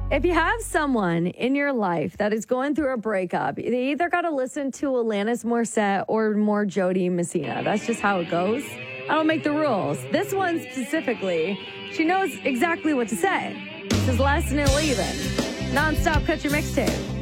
If you have someone in your life that is going through a breakup, they either got to listen to Alanis Morissette or more Jody Messina. That's just how it goes. I don't make the rules. This one specifically, she knows exactly what to say. This is Less Than Leaving. Non-stop country mixtape.